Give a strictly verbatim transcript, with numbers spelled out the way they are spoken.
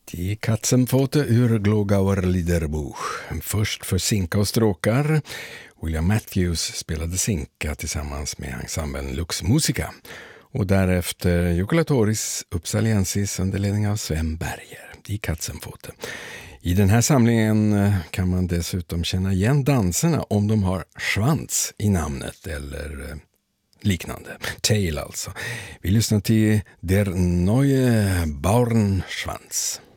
Die Katzenpfote ur Glogauer Liederbuch. Först för sinka och stråkar. William Matthews spelade sinka tillsammans med ensemblen Lux Musica. Och därefter Jokulatoris Uppsaliensis under ledning av Sven Berger. Die Katzenpfote. I den här samlingen kan man dessutom känna igen danserna om de har svans i namnet eller liknande. Tail alltså. Vi lyssnar till Der neue Bauernschwanz.